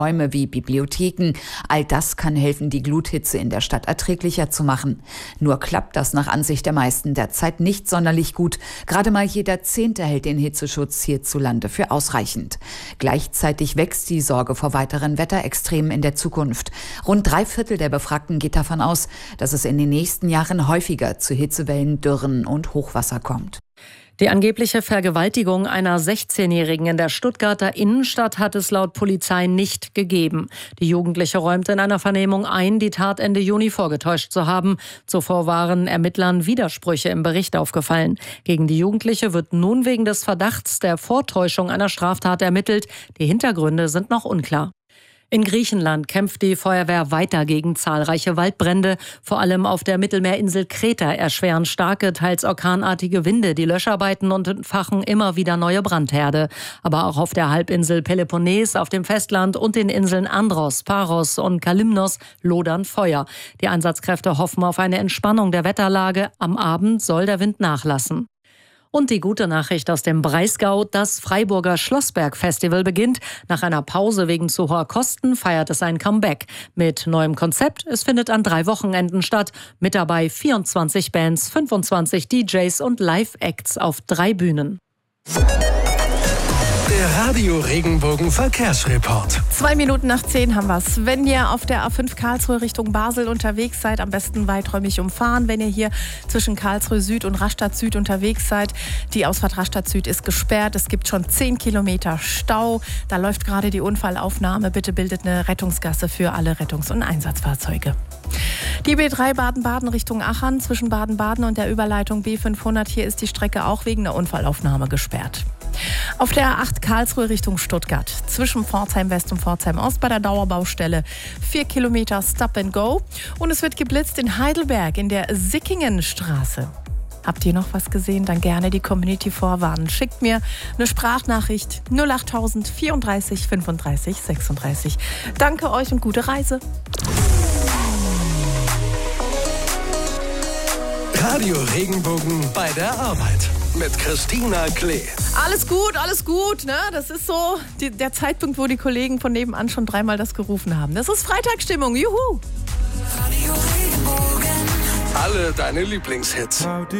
Räume wie Bibliotheken. All das kann helfen, die Gluthitze in der Stadt erträglicher zu machen. Nur klappt das nach Ansicht der meisten derzeit nicht sonderlich gut. Gerade mal jeder Zehnte hält den Hitzeschutz hierzulande für ausreichend. Gleichzeitig wächst die Sorge vor weiteren Wetterextremen in der Zukunft. Rund 3/4 der Befragten geht davon aus, dass es in den nächsten Jahren häufiger zu Hitzewellen, Dürren und Hochwasser kommt. Die angebliche Vergewaltigung einer 16-Jährigen in der Stuttgarter Innenstadt hat es laut Polizei nicht gegeben. Die Jugendliche räumte in einer Vernehmung ein, die Tat Ende Juni vorgetäuscht zu haben. Zuvor waren Ermittlern Widersprüche im Bericht aufgefallen. Gegen die Jugendliche wird nun wegen des Verdachts der Vortäuschung einer Straftat ermittelt. Die Hintergründe sind noch unklar. In Griechenland kämpft die Feuerwehr weiter gegen zahlreiche Waldbrände. Vor allem auf der Mittelmeerinsel Kreta erschweren starke, teils orkanartige Winde die Löscharbeiten und entfachen immer wieder neue Brandherde. Aber auch auf der Halbinsel Peloponnes, auf dem Festland und den Inseln Andros, Paros und Kalymnos lodern Feuer. Die Einsatzkräfte hoffen auf eine Entspannung der Wetterlage. Am Abend soll der Wind nachlassen. Und die gute Nachricht aus dem Breisgau: Das Freiburger Schlossberg-Festival beginnt. Nach einer Pause wegen zu hoher Kosten feiert es ein Comeback. Mit neuem Konzept. Es findet an 3 Wochenenden statt. Mit dabei 24 Bands, 25 DJs und Live-Acts auf 3 Bühnen. Der Radio-Regenbogen-Verkehrsreport. 9:02 haben wir's. Wenn ihr auf der A5 Karlsruhe Richtung Basel unterwegs seid, am besten weiträumig umfahren. Wenn ihr hier zwischen Karlsruhe Süd und Rastatt Süd unterwegs seid, die Ausfahrt Rastatt Süd ist gesperrt. Es gibt schon 10 Kilometer Stau. Da läuft gerade die Unfallaufnahme. Bitte bildet eine Rettungsgasse für alle Rettungs- und Einsatzfahrzeuge. Die B3 Baden-Baden Richtung Aachen zwischen Baden-Baden und der Überleitung B500. Hier ist die Strecke auch wegen der Unfallaufnahme gesperrt. Auf der A8 Karlsruhe Richtung Stuttgart zwischen Pforzheim West und Pforzheim Ost bei der Dauerbaustelle 4 Kilometer Stop and Go. Und es wird geblitzt in Heidelberg in der Sickingenstraße. Habt ihr noch was gesehen? Dann gerne die Community vorwarnen. Schickt mir eine Sprachnachricht 08000 34 35 36. Danke euch und gute Reise. Radio Regenbogen bei der Arbeit mit Christina Klee. Alles gut, ne? Das ist so der Zeitpunkt, wo die Kollegen von nebenan schon 3-mal das gerufen haben. Das ist Freitagsstimmung, juhu! Radio Regenbogen. Alle deine Lieblingshits.